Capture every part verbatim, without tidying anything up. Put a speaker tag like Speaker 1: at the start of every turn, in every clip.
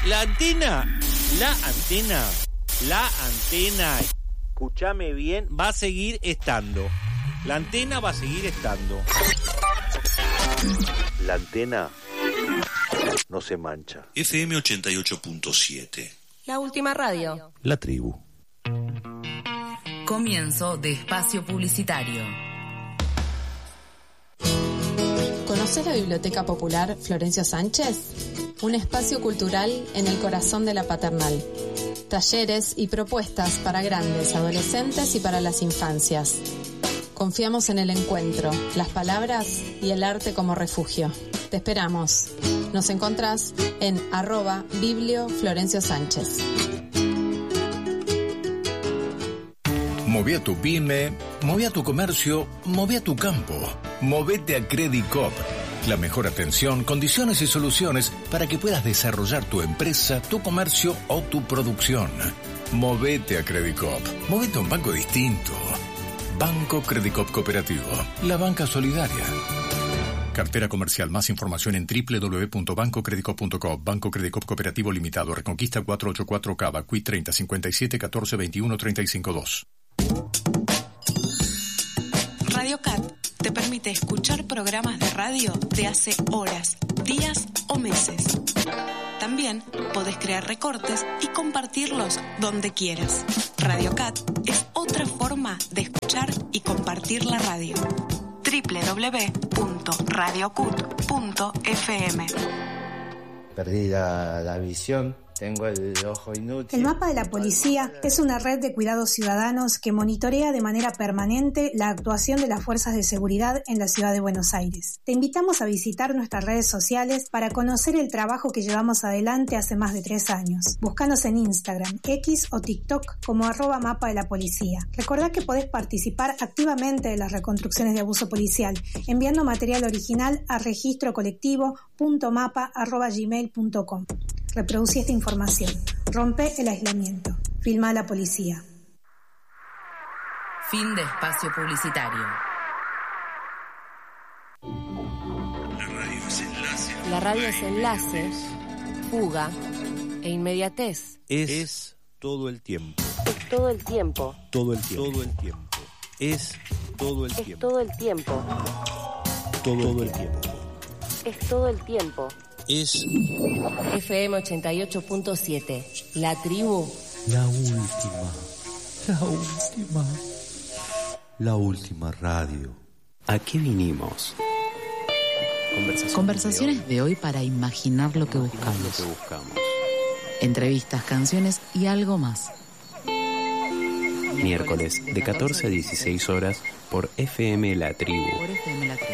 Speaker 1: La antena, la antena, la antena, escúchame bien, va a seguir estando. La antena va a seguir estando. La antena no se mancha.
Speaker 2: F M ochenta y ocho punto siete.
Speaker 3: La última radio.
Speaker 1: La tribu.
Speaker 4: Comienzo de espacio publicitario.
Speaker 5: ¿Conoces la Biblioteca Popular Florencio Sánchez? Un espacio cultural en el corazón de la Paternal. Talleres y propuestas para grandes, adolescentes y para las infancias. Confiamos en el encuentro, las palabras y el arte como refugio. Te esperamos. Nos encontrás en arroba Biblio Florencio Sánchez.
Speaker 6: Moví a tu pyme, moví a tu comercio, moví a tu campo. Movete a Credicop. La mejor atención, condiciones y soluciones para que puedas desarrollar tu empresa, tu comercio o tu producción. Movete a Credicop. Movete a un banco distinto. Banco Credicop Cooperativo. La banca solidaria. Cartera comercial. Más información en doble u doble u doble u punto banco credicop punto com. Banco Credicop Cooperativo Limitado. Reconquista cuatrocientos ochenta y cuatro Cava. Q I treinta cincuenta y siete catorce veintiuno treinta y cinco dos.
Speaker 7: Radio Cat te permite escuchar programas de radio de hace horas, días o meses. También podés crear recortes y compartirlos donde quieras. Radio Cat es otra forma de escuchar y compartir la radio. doble u doble u doble u punto radio cut punto f m.
Speaker 8: Perdí la, la visión. Tengo el ojo inútil.
Speaker 9: El Mapa de la Policía es una red de cuidados ciudadanos que monitorea de manera permanente la actuación de las fuerzas de seguridad en la ciudad de Buenos Aires. Te invitamos a visitar nuestras redes sociales para conocer el trabajo que llevamos adelante hace más de tres años. Búscanos en Instagram, X o TikTok como arroba Mapa de la Policía. Recordá que podés participar activamente de las reconstrucciones de abuso policial enviando material original a registro colectivo punto mapa arroba gmail punto com. Reproducí esta información. Rompe el aislamiento. Filma a la policía.
Speaker 4: Fin de espacio publicitario.
Speaker 2: La radio es enlace.
Speaker 3: La radio es enlace, fuga e inmediatez.
Speaker 1: Es, es todo el tiempo.
Speaker 3: Es todo el tiempo.
Speaker 1: Todo el tiempo. Todo el tiempo. Es todo el
Speaker 3: Es
Speaker 1: tiempo.
Speaker 3: todo el tiempo.
Speaker 1: Todo el tiempo.
Speaker 3: Es todo el tiempo.
Speaker 1: Es
Speaker 3: F M ochenta y ocho punto siete. La tribu.
Speaker 10: La última. La última. La última radio.
Speaker 11: ¿A qué vinimos?
Speaker 4: Conversaciones, Conversaciones de hoy para imaginar lo que buscamos.
Speaker 11: Lo que buscamos.
Speaker 4: Entrevistas, canciones y algo más.
Speaker 11: Miércoles de catorce a dieciséis horas por F M La Tribu.
Speaker 4: Por F M La Tribu.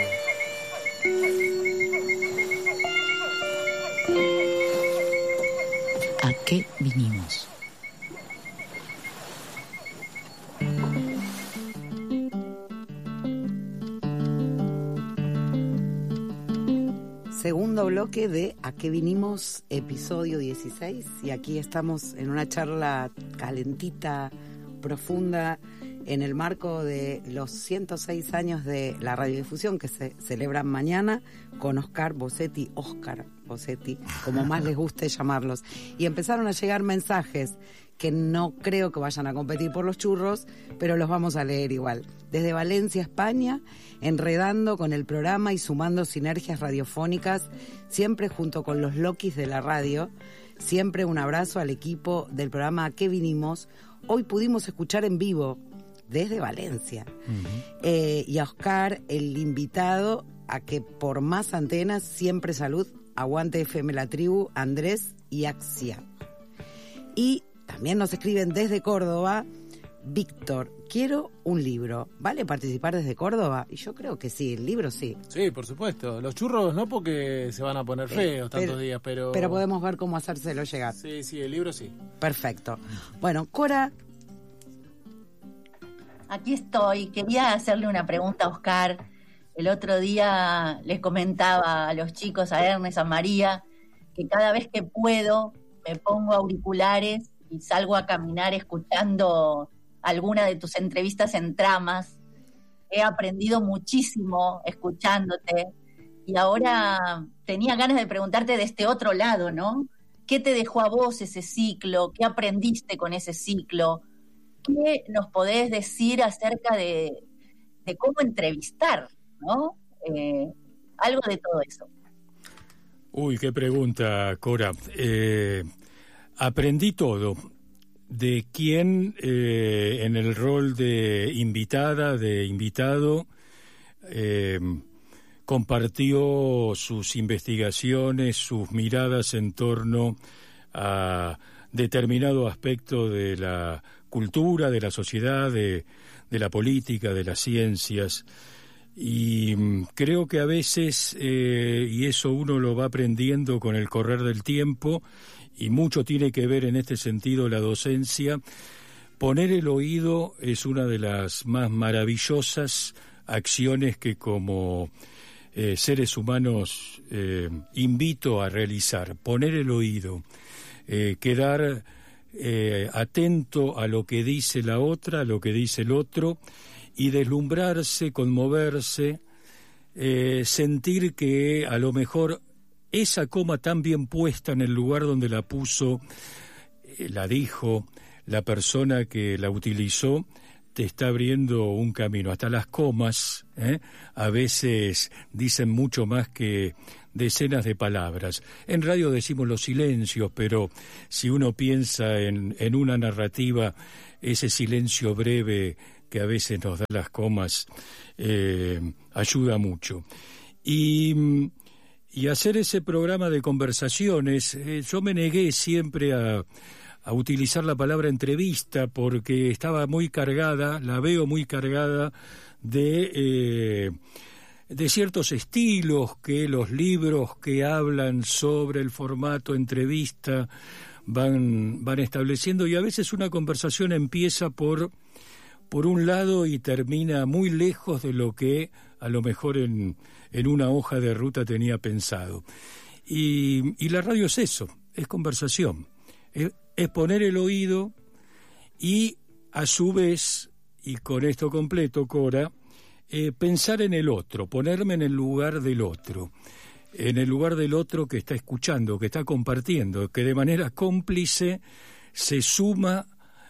Speaker 4: ¿A qué vinimos?
Speaker 12: Segundo bloque de ¿A qué vinimos? Episodio dieciséis. Y aquí estamos en una charla calentita, profunda, en el marco de los ciento seis años de la radiodifusión que se celebran mañana con Oscar Bossetti, Oscar Bossetti, como más les guste llamarlos. Y empezaron a llegar mensajes que no creo que vayan a competir por los churros, pero los vamos a leer igual. Desde Valencia, España, enredando con el programa y sumando sinergias radiofónicas, siempre junto con los Lokis de la radio. Siempre un abrazo al equipo del programa ¿A qué vinimos? Hoy pudimos escuchar en vivo desde Valencia. Uh-huh. Eh, y a Oscar, el invitado, a que por más antenas, siempre salud, aguante F M La Tribu, Andrés y Axia. Y también nos escriben desde Córdoba, Víctor, quiero un libro. ¿Vale participar desde Córdoba? Y yo creo que sí, el libro sí.
Speaker 13: Sí, por supuesto. Los churros no porque se van a poner feos tantos
Speaker 12: pero,
Speaker 13: días, pero...
Speaker 12: Pero podemos ver cómo hacérselo llegar.
Speaker 13: Sí, sí, el libro sí.
Speaker 12: Perfecto. Bueno, Cora...
Speaker 14: Aquí estoy. Quería hacerle una pregunta a Oscar. El otro día les comentaba a los chicos, a Ernest, a María, que cada vez que puedo me pongo auriculares y salgo a caminar escuchando alguna de tus entrevistas en Tramas. He aprendido muchísimo escuchándote y ahora tenía ganas de preguntarte de este otro lado, ¿no? ¿Qué te dejó a vos ese ciclo? ¿Qué aprendiste con ese ciclo? ¿Qué nos podés decir acerca de, de cómo entrevistar, ¿no? Eh, algo de todo eso.
Speaker 15: Uy, qué pregunta, Cora. Eh, aprendí todo. De quién eh, en el rol de invitada, de invitado, eh, compartió sus investigaciones, sus miradas en torno a determinado aspecto de la cultura, de la sociedad, de, de la política, de las ciencias. Y creo que a veces, eh, y eso uno lo va aprendiendo con el correr del tiempo, y mucho tiene que ver en este sentido la docencia, poner el oído es una de las más maravillosas acciones que como eh, seres humanos eh, invito a realizar. Poner el oído, eh, quedar eh, atento a lo que dice la otra, a lo que dice el otro, y deslumbrarse, conmoverse, eh, sentir que a lo mejor esa coma tan bien puesta en el lugar donde la puso, eh, la dijo, la persona que la utilizó, te está abriendo un camino. Hasta las comas, ¿eh? a veces dicen mucho más que decenas de palabras. En radio decimos los silencios, pero si uno piensa en, en una narrativa, ese silencio breve que a veces nos da las comas, eh, ayuda mucho. Y, y hacer ese programa de conversaciones, eh, yo me negué siempre a, a utilizar la palabra entrevista porque estaba muy cargada, la veo muy cargada de, eh, de ciertos estilos que los libros que hablan sobre el formato entrevista van, van estableciendo, y a veces una conversación empieza por... por un lado y termina muy lejos de lo que a lo mejor en, en una hoja de ruta tenía pensado. Y, y la radio es eso, es conversación, es, es poner el oído y a su vez, y con esto completo, Cora, eh, pensar en el otro, ponerme en el lugar del otro, en el lugar del otro que está escuchando, que está compartiendo, que de manera cómplice se suma...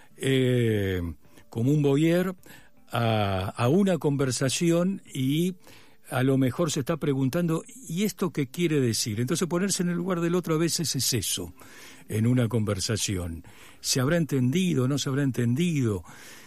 Speaker 15: Eh, como un voyeur a, a una conversación, y a lo mejor se está preguntando, ¿y esto qué quiere decir? Entonces ponerse en el lugar del otro a veces es eso, en una conversación. ¿Se habrá entendido? ¿No se habrá entendido?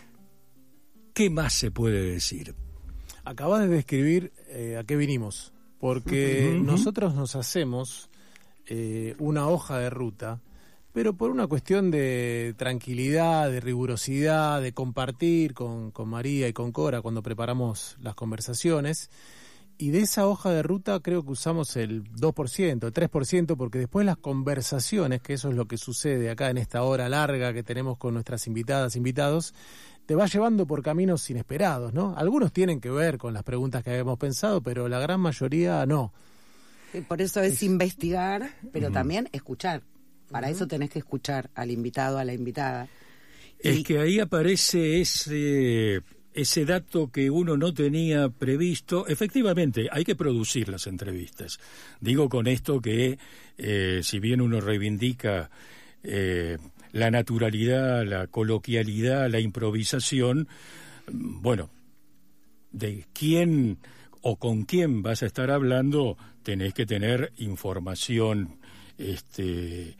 Speaker 15: ¿Qué más se puede decir?
Speaker 13: Acabas de describir eh, a qué vinimos, porque uh-huh. nosotros nos hacemos eh, una hoja de ruta, pero por una cuestión de tranquilidad, de rigurosidad, de compartir con, con María y con Cora cuando preparamos las conversaciones, y de esa hoja de ruta creo que usamos el dos por ciento, el tres por ciento, porque después las conversaciones, que eso es lo que sucede acá en esta hora larga que tenemos con nuestras invitadas, invitados, te va llevando por caminos inesperados, ¿no? Algunos tienen que ver con las preguntas que habíamos pensado, pero la gran mayoría no.
Speaker 12: Por eso es, es... investigar, pero uh-huh. también escuchar. Para uh-huh. eso tenés que escuchar al invitado, a la invitada.
Speaker 15: Es
Speaker 12: y...
Speaker 15: que ahí aparece ese, ese dato que uno no tenía previsto. Efectivamente, hay que producir las entrevistas. Digo con esto que, eh, si bien uno reivindica eh, la naturalidad, la coloquialidad, la improvisación, bueno, de quién o con quién vas a estar hablando, tenés que tener información este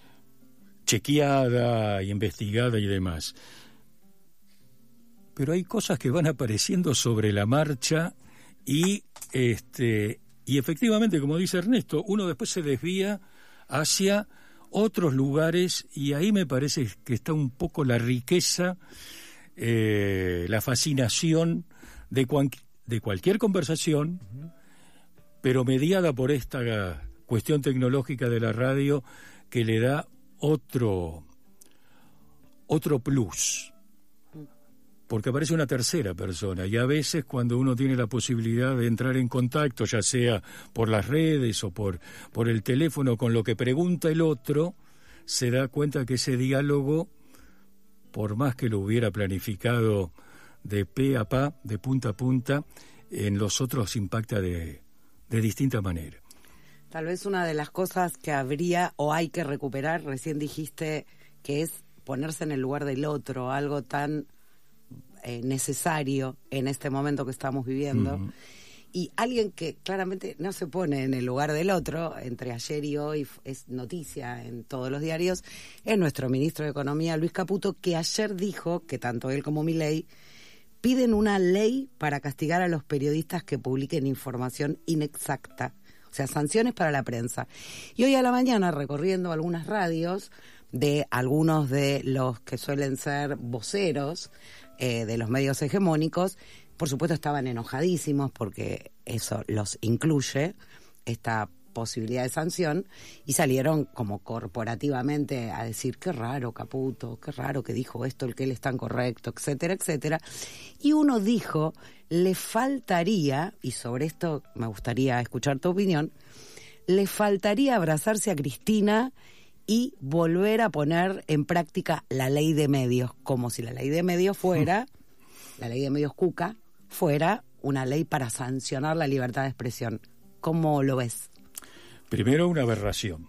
Speaker 15: chequeada, investigada y demás. Pero hay cosas que van apareciendo sobre la marcha y este y efectivamente, como dice Ernesto, uno después se desvía hacia otros lugares, y ahí me parece que está un poco la riqueza, eh, la fascinación de, cuan, de cualquier conversación, uh-huh. pero mediada por esta cuestión tecnológica de la radio que le da otro otro plus, porque aparece una tercera persona, y a veces cuando uno tiene la posibilidad de entrar en contacto, ya sea por las redes o por, por el teléfono, con lo que pregunta el otro, se da cuenta que ese diálogo, por más que lo hubiera planificado de pe a pa, de punta a punta, en los otros impacta de, de distinta manera.
Speaker 12: Tal vez una de las cosas que habría o hay que recuperar, recién dijiste, que es ponerse en el lugar del otro, algo tan eh, necesario en este momento que estamos viviendo. Uh-huh. Y alguien que claramente no se pone en el lugar del otro, entre ayer y hoy es noticia en todos los diarios, es nuestro ministro de Economía, Luis Caputo, que ayer dijo que tanto él como Milei piden una ley para castigar a los periodistas que publiquen información inexacta, o sea, sanciones para la prensa. Y hoy a la mañana, recorriendo algunas radios de algunos de los que suelen ser voceros eh, de los medios hegemónicos, por supuesto estaban enojadísimos porque eso los incluye, esta posibilidad de sanción, y salieron como corporativamente a decir qué raro Caputo, qué raro que dijo esto, el que él es tan correcto, etcétera, etcétera. Y uno dijo, le faltaría, y sobre esto me gustaría escuchar tu opinión, le faltaría abrazarse a Cristina y volver a poner en práctica la ley de medios, como si la ley de medios fuera, la ley de medios Cuca, fuera una ley para sancionar la libertad de expresión. ¿Cómo lo ves?
Speaker 15: Primero, una aberración.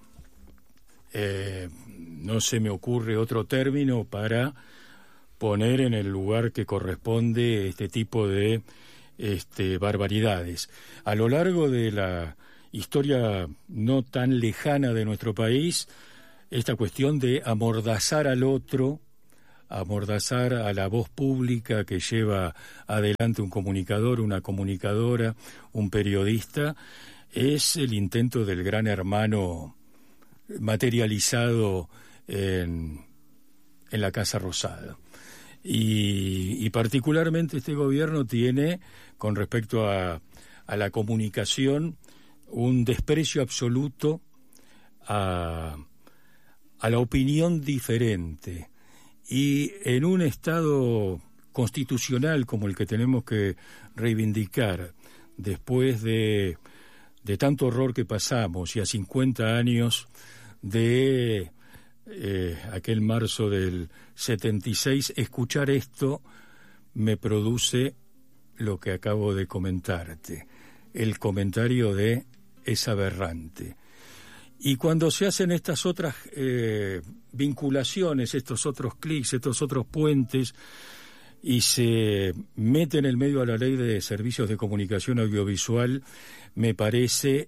Speaker 15: Eh, no se me ocurre otro término para poner en el lugar que corresponde este tipo de este, barbaridades. A lo largo de la historia no tan lejana de nuestro país, esta cuestión de amordazar al otro, amordazar a la voz pública que lleva adelante un comunicador, una comunicadora, un periodista, es el intento del gran hermano materializado en, en la Casa Rosada. Y, y particularmente este gobierno tiene, con respecto a, a la comunicación, un desprecio absoluto a, a la opinión diferente. Y en un estado constitucional como el que tenemos que reivindicar después de, de tanto horror que pasamos y a cincuenta años de eh, aquel marzo del setenta y seis, escuchar esto me produce lo que acabo de comentarte. El comentario de es aberrante. Y cuando se hacen estas otras eh, vinculaciones, estos otros clics, estos otros puentes, y se mete en el medio a la ley de servicios de comunicación audiovisual, me parece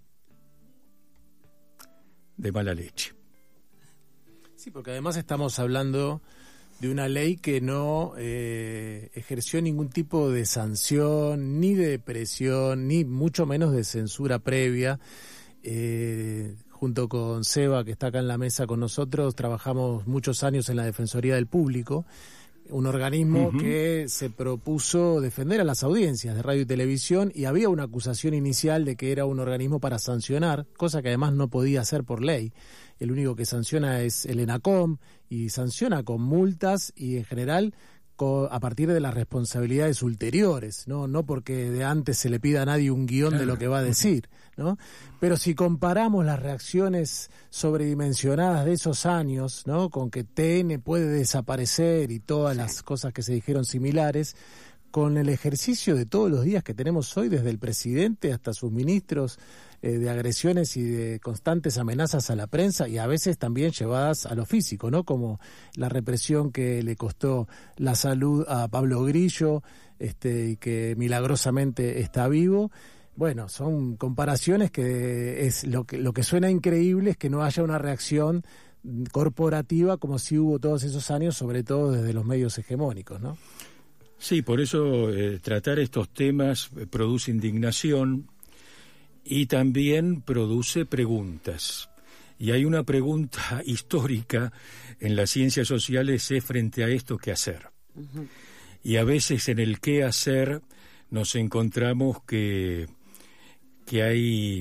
Speaker 15: de mala leche.
Speaker 13: Sí, porque además estamos hablando de una ley que no eh, ejerció ningún tipo de sanción, ni de presión, ni mucho menos de censura previa. Eh, junto con Seba, que está acá en la mesa con nosotros, trabajamos muchos años en la Defensoría del Público, un organismo uh-huh. que se propuso defender a las audiencias de radio y televisión, y había una acusación inicial de que era un organismo para sancionar, cosa que además no podía hacer por ley. El único que sanciona es el ENACOM, y sanciona con multas y en general co- a partir de las responsabilidades ulteriores, no no porque de antes se le pida a nadie un guión claro. de lo que va a decir, ¿no? Pero si comparamos las reacciones sobredimensionadas de esos años, ¿no?, con que T N puede desaparecer y todas sí. las cosas que se dijeron similares, con el ejercicio de todos los días que tenemos hoy, desde el presidente hasta sus ministros, eh, de agresiones y de constantes amenazas a la prensa, y a veces también llevadas a lo físico, ¿no?, como la represión que le costó la salud a Pablo Grillo, este, y que milagrosamente está vivo. Bueno, son comparaciones que es lo que lo que suena increíble es que no haya una reacción corporativa como si hubo todos esos años, sobre todo desde los medios hegemónicos, ¿no?
Speaker 15: Sí, por eso eh, tratar estos temas produce indignación y también produce preguntas. Y hay una pregunta histórica en las ciencias sociales, es frente a esto, ¿qué hacer? Uh-huh. Y a veces en el qué hacer nos encontramos que, que hay,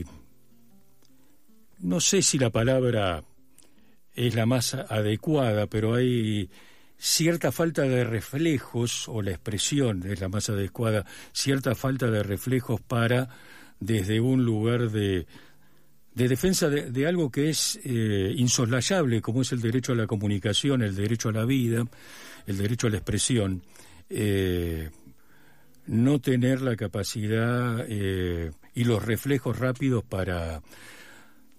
Speaker 15: no sé si la palabra es la más adecuada, pero hay cierta falta de reflejos, o la expresión es la más adecuada, cierta falta de reflejos para, desde un lugar de, de defensa de, de algo que es eh, insoslayable, como es el derecho a la comunicación, el derecho a la vida, el derecho a la expresión, eh, no tener la capacidad eh, y los reflejos rápidos para,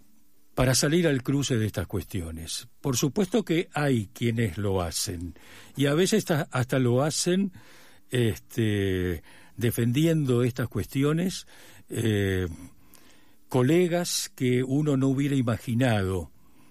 Speaker 15: para salir al cruce de estas cuestiones. Por supuesto que hay quienes lo hacen, y a veces hasta, hasta lo hacen este, defendiendo estas cuestiones, eh, colegas que uno no hubiera imaginado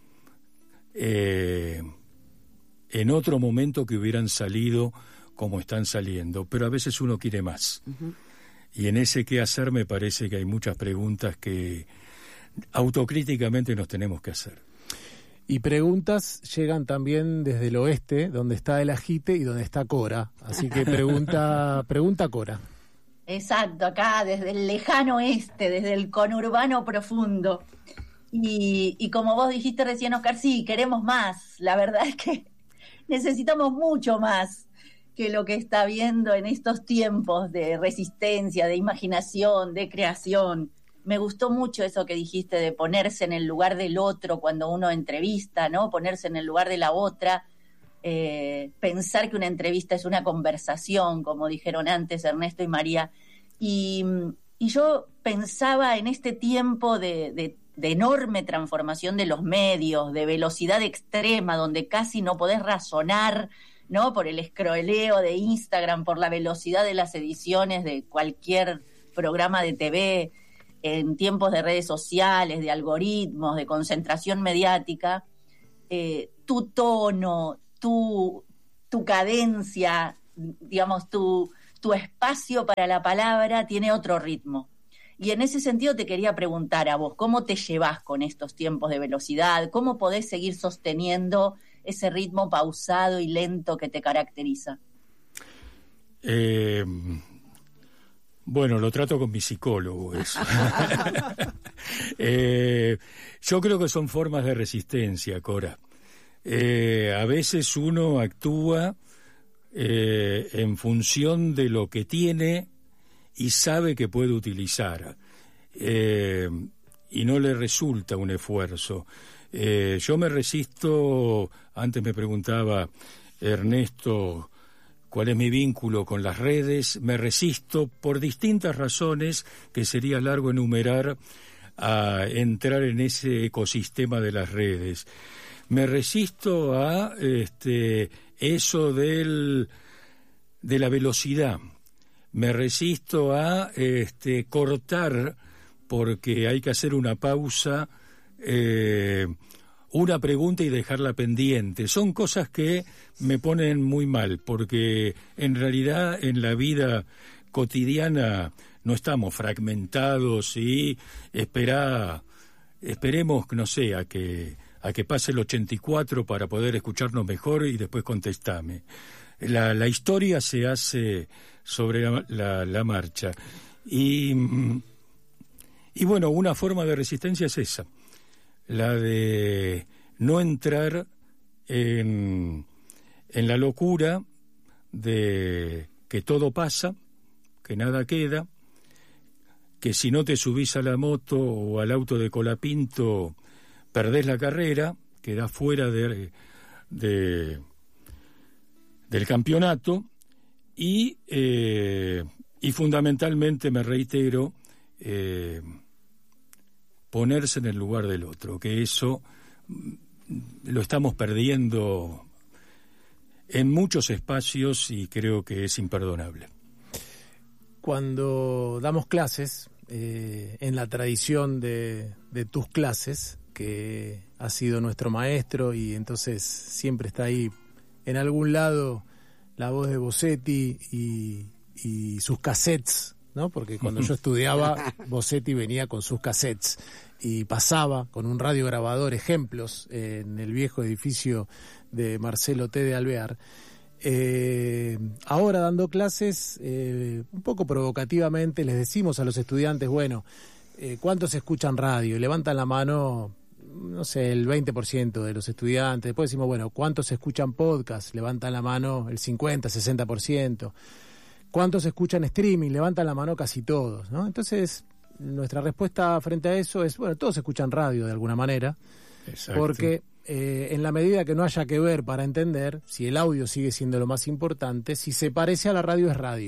Speaker 15: eh, en otro momento que hubieran salido como están saliendo, pero a veces uno quiere más. Uh-huh. Y en ese qué hacer me parece que hay muchas preguntas que autocríticamente nos tenemos que hacer.
Speaker 13: Y preguntas llegan también desde el oeste, donde está el Agite y donde está Cora. Así que pregunta, pregunta Cora.
Speaker 14: Exacto, acá desde el lejano oeste, desde el conurbano profundo. Y, y como vos dijiste recién, Oscar, sí, queremos más. La verdad es que necesitamos mucho más que lo que está habiendo en estos tiempos de resistencia, de imaginación, de creación. Me gustó mucho eso que dijiste de ponerse en el lugar del otro cuando uno entrevista, ¿no? Ponerse en el lugar de la otra. Eh, pensar que una entrevista es una conversación, como dijeron antes Ernesto y María, y, y yo pensaba en este tiempo de, de, de enorme transformación de los medios, de velocidad extrema, donde casi no podés razonar, ¿no? Por el escroleo de Instagram, por la velocidad de las ediciones de cualquier programa de T V, en tiempos de redes sociales, de algoritmos, de concentración mediática, eh, tu tono, Tu, tu cadencia, digamos, tu, tu espacio para la palabra tiene otro ritmo. Y en ese sentido te quería preguntar a vos, ¿cómo te llevas con estos tiempos de velocidad? ¿Cómo podés seguir sosteniendo ese ritmo pausado y lento que te caracteriza?
Speaker 15: Eh, bueno, lo trato con mi psicólogo eso. eh, yo creo que son formas de resistencia, Cora. Eh, a veces uno actúa eh, en función de lo que tiene y sabe que puede utilizar, eh, y no le resulta un esfuerzo. Eh, yo me resisto, antes me preguntaba Ernesto cuál es mi vínculo con las redes, me resisto por distintas razones que sería largo enumerar a entrar en ese ecosistema de las redes. Me resisto a este, eso del, de la velocidad. Me resisto a este, cortar, porque hay que hacer una pausa, eh, una pregunta y dejarla pendiente. Son cosas que me ponen muy mal, porque en realidad en la vida cotidiana no estamos fragmentados y espera, esperemos, no sé, a que... a que pase el ochenta y cuatro para poder escucharnos mejor y después contestame. La, la historia se hace sobre la, la, la marcha. Y, y bueno, una forma de resistencia es esa, la de no entrar en, en la locura de que todo pasa, que nada queda, que si no te subís a la moto o al auto de Colapinto perdés la carrera, quedás fuera de, de, del campeonato y, eh, y fundamentalmente, me reitero, eh, ponerse en el lugar del otro, que eso lo estamos perdiendo en muchos espacios y creo que es imperdonable.
Speaker 13: Cuando damos clases, eh, en la tradición de, de tus clases, que ha sido nuestro maestro y entonces siempre está ahí en algún lado la voz de Bosetti y, y sus cassettes, ¿no? Porque cuando yo estudiaba, Bosetti venía con sus cassettes y pasaba con un radiograbador ejemplos en el viejo edificio de Marcelo T. de Alvear. Eh, ahora dando clases, eh, un poco provocativamente les decimos a los estudiantes, bueno, eh, ¿cuántos escuchan radio? Levantan la mano, no sé, el veinte por ciento de los estudiantes. Después decimos, bueno, ¿cuántos escuchan podcast? Levantan la mano el cincuenta, sesenta por ciento. ¿Cuántos escuchan streaming? Levantan la mano casi todos, ¿no? Entonces, nuestra respuesta frente a eso es, bueno, todos escuchan radio de alguna manera. Exacto. Porque eh, en la medida que no haya que ver para entender, si el audio sigue siendo lo más importante, si se parece a la radio es radio.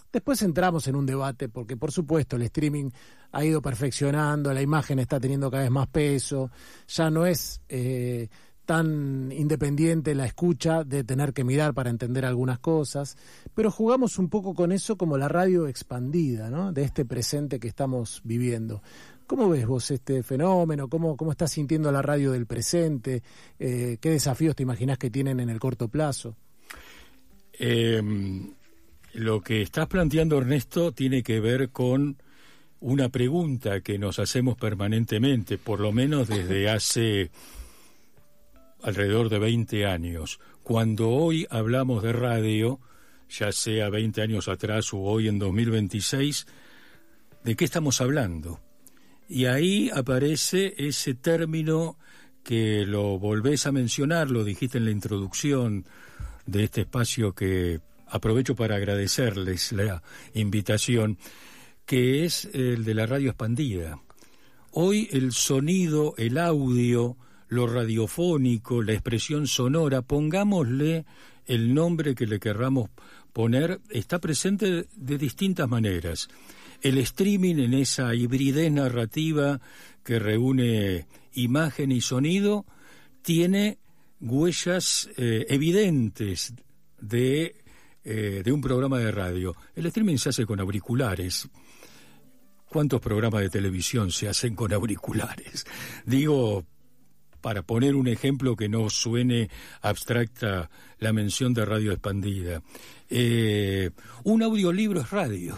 Speaker 13: Después entramos en un debate, porque por supuesto el streaming ha ido perfeccionando, la imagen está teniendo cada vez más peso, ya no es eh, tan independiente la escucha de tener que mirar para entender algunas cosas, pero jugamos un poco con eso como la radio expandida, ¿no? De este presente que estamos viviendo. ¿Cómo ves vos este fenómeno? ¿Cómo, cómo estás sintiendo la radio del presente? Eh, ¿Qué desafíos te imaginás que tienen en el corto plazo?
Speaker 15: Eh, lo que estás planteando, Ernesto, tiene que ver con una pregunta que nos hacemos permanentemente, por lo menos desde hace alrededor de veinte años. Cuando hoy hablamos de radio, ya sea veinte años atrás o hoy en dos mil veintiséis, ¿de qué estamos hablando? Y ahí aparece ese término que lo volvés a mencionar, lo dijiste en la introducción de este espacio, que aprovecho para agradecerles la invitación, que es el de la radio expandida. Hoy el sonido, el audio, lo radiofónico, la expresión sonora, pongámosle el nombre que le querramos poner, está presente de distintas maneras. El streaming, en esa hibridez narrativa que reúne imagen y sonido, tiene huellas eh, evidentes de, eh, de un programa de radio. El streaming se hace con auriculares. ¿Cuántos programas de televisión se hacen con auriculares? Digo, para poner un ejemplo que no suene abstracta la mención de radio expandida. Eh, un audiolibro es radio.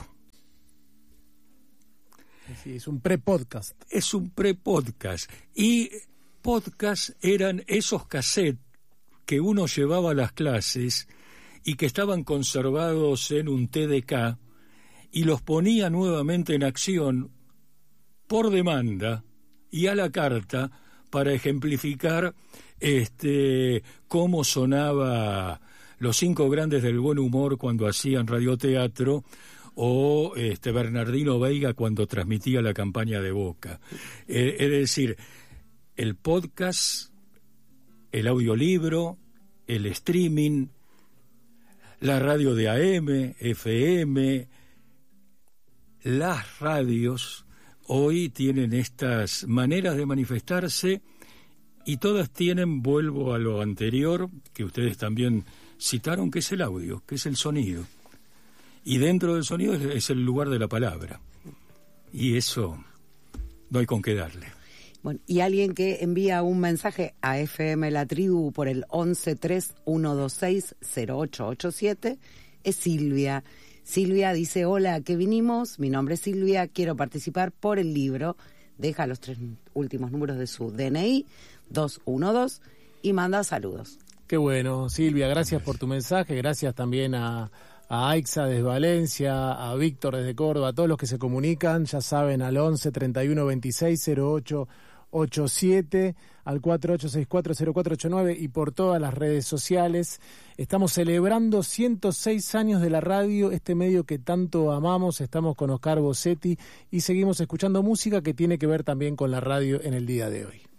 Speaker 13: Sí, es un pre-podcast.
Speaker 15: Es un pre-podcast. Y podcast eran esos cassettes que uno llevaba a las clases y que estaban conservados en un T D K y los ponía nuevamente en acción por demanda y a la carta para ejemplificar este cómo sonaba Los Cinco Grandes del Buen Humor cuando hacían radioteatro, o este Bernardino Veiga cuando transmitía la campaña de Boca. Eh, es decir, el podcast, el audiolibro, el streaming, la radio de A M, F M, las radios hoy tienen estas maneras de manifestarse y todas tienen, vuelvo a lo anterior, que ustedes también citaron, que es el audio, que es el sonido. Y dentro del sonido es, es el lugar de la palabra. Y eso no hay con qué darle.
Speaker 12: Bueno, y alguien que envía un mensaje a F M La Tribu por el once tres uno dos seis cero ocho ocho siete es Silvia. Silvia dice: hola, ¿a qué vinimos? Mi nombre es Silvia, quiero participar por el libro. Deja los tres últimos números de su D N I, dos uno dos, y manda saludos.
Speaker 13: Qué bueno, Silvia, gracias por tu mensaje, gracias también a, a Aixa desde Valencia, a Víctor desde Córdoba, a todos los que se comunican, ya saben, al once treinta y uno veintiséis cero ocho ochenta y siete, al cuatro ocho seis cuatro cero cuatro ocho nueve y por todas las redes sociales. Estamos celebrando ciento seis años de la radio, este medio que tanto amamos. Estamos con Oscar Bossetti y seguimos escuchando música que tiene que ver también con la radio en el día de hoy.